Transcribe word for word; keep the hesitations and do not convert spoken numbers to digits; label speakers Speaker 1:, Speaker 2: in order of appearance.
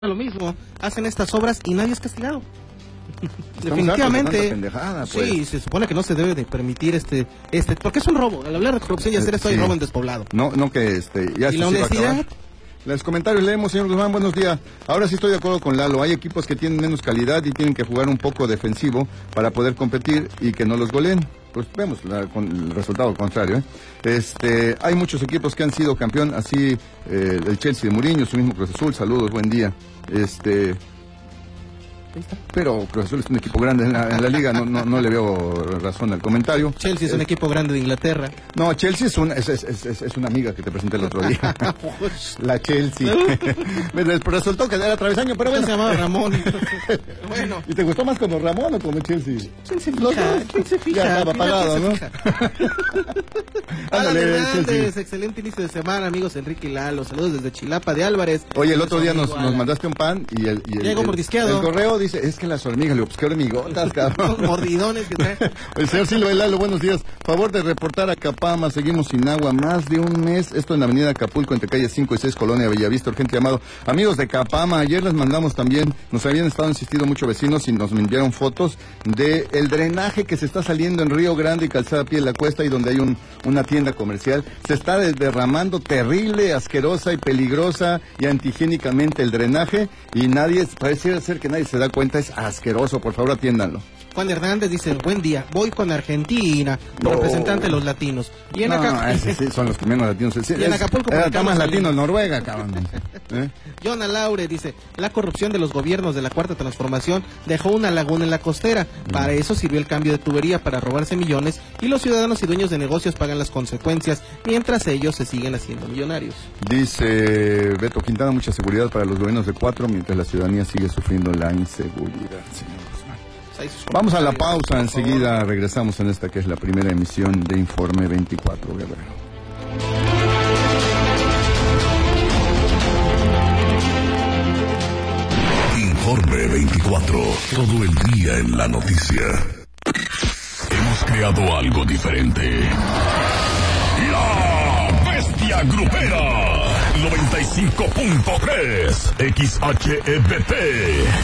Speaker 1: lo mismo, hacen estas obras y nadie es castigado.
Speaker 2: Estamos
Speaker 1: Definitivamente,
Speaker 2: pendejada, pues.
Speaker 1: sí, se supone que no se debe de permitir este, este, porque es un robo. Al hablar de corrupción y hacer esto,
Speaker 2: Sí.
Speaker 1: hay robo en despoblado.
Speaker 2: No, no que este, ya
Speaker 1: Y
Speaker 2: esto
Speaker 1: la
Speaker 2: se iba a acabar.
Speaker 1: honestidad.
Speaker 2: Los comentarios leemos, señor Guzmán, buenos días. Ahora sí estoy de acuerdo con Lalo, hay equipos que tienen menos calidad y tienen que jugar un poco defensivo para poder competir y que no los goleen. Pues vemos la, con el resultado contrario, ¿eh? Este, hay muchos equipos que han sido campeón, así eh, el Chelsea de Mourinho, su mismo Cruz Azul, saludos, buen día. Este, pero Cruz Azul es un equipo grande en la, en la liga, no, no, no le veo razón al comentario.
Speaker 1: Chelsea es un
Speaker 2: Eh,
Speaker 1: equipo grande de Inglaterra.
Speaker 2: No, Chelsea es una, es, es, es, es una amiga que te presenté el otro día. La Chelsea. Me resultó que era travesaño, pero bueno.
Speaker 1: Se llamaba Ramón. Bueno.
Speaker 2: ¿Y te gustó más como Ramón o como Chelsea?
Speaker 1: ¿Quién se
Speaker 2: Los
Speaker 1: fija?
Speaker 2: dos.
Speaker 1: ¿Quién se fija?
Speaker 2: Ya estaba
Speaker 1: Mira,
Speaker 2: apagado,
Speaker 1: ¿quién
Speaker 2: ¿no?
Speaker 1: se fija? Alan
Speaker 2: Ándale,
Speaker 1: Hernández,
Speaker 2: Chelsea.
Speaker 1: excelente inicio de semana, amigos Enrique y Lalo. Saludos desde Chilapa de Álvarez.
Speaker 2: Oye, el otro día nos,
Speaker 1: Igual.
Speaker 2: nos mandaste un pan y el, y el,
Speaker 1: Llegó
Speaker 2: el-
Speaker 1: mordisqueado.
Speaker 2: el correo dice, es que las hormigas, le digo, pues qué hormigotas, cabrón.
Speaker 1: Los mordidones que trae.
Speaker 2: El señor Silva Lalo, buenos días. Favor de reportar a Capama, seguimos sin agua más de un mes. Esto en la avenida Acapulco, entre calle cinco y seis, Colonia Bellavista, urgente llamado. Amigos de Capama, ayer les mandamos también, nos habían estado insistiendo muchos vecinos y nos enviaron fotos de el drenaje que se está saliendo en Río Grande y Calzada Pie de la Cuesta, y donde hay un, una tienda comercial. Se está derramando terrible, asquerosa y peligrosa y antihigiénicamente el drenaje, y nadie, pareciera ser que nadie se da cuenta, es asqueroso, por favor atiéndanlo.
Speaker 1: Juan Hernández dice, buen día, voy con Argentina,
Speaker 2: No.
Speaker 1: representante de los latinos. Y en,
Speaker 2: No,
Speaker 1: Acap-
Speaker 2: ese sí, son los que menos latinos. Sí,
Speaker 1: Y en
Speaker 2: es-
Speaker 1: Acapulco,
Speaker 2: era
Speaker 1: por acá
Speaker 2: está más
Speaker 1: nos
Speaker 2: latino
Speaker 1: salimos.
Speaker 2: Noruega, cabrón. ¿Eh?
Speaker 1: Jonah Laure dice, la corrupción de los gobiernos de la Cuarta Transformación dejó una laguna en la costera. Para eso sirvió el cambio de tubería, para robarse millones, y los ciudadanos y dueños de negocios pagan las consecuencias, mientras ellos se siguen haciendo millonarios.
Speaker 2: Dice Beto Quintana, mucha seguridad para los gobiernos de cuatro, mientras la ciudadanía sigue sufriendo la inseguridad. Señor Guzmán.
Speaker 1: Pues ahí sus
Speaker 2: Vamos a la
Speaker 1: comentarios,
Speaker 2: pausa,
Speaker 1: por
Speaker 2: enseguida
Speaker 1: favor.
Speaker 2: regresamos en esta que es la primera emisión de Informe veinticuatro, Guerrero.
Speaker 3: Informe veinticuatro, todo el día en la noticia. Hemos creado algo diferente. La Bestia Grupera, noventa y cinco punto tres, X H E B P.